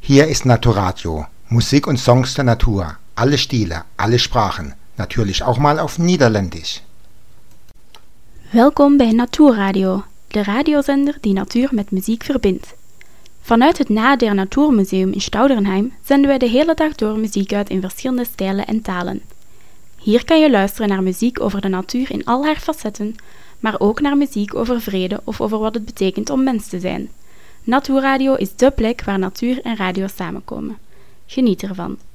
Hier ist Naturradio, Musik und Songs der Natur, alle Stile, alle Sprachen, natürlich auch mal auf Niederländisch. Welkom bij Natuurradio, de radiozender die natuur met muziek verbindt. Vanuit het Nader Natuurmuseum in Stauderenheim zenden wij de hele dag door muziek uit in verschillende stijlen en talen. Hier kan je luisteren naar muziek over de natuur in al haar facetten, maar ook naar muziek over vrede of over wat het betekent om mens te zijn. Natuurradio is dé plek waar natuur en radio samenkomen. Geniet ervan.